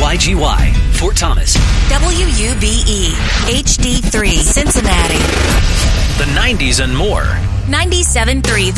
KYGY, Fort Thomas. WUBE, HD3, Cincinnati. The 90s and more. 97.3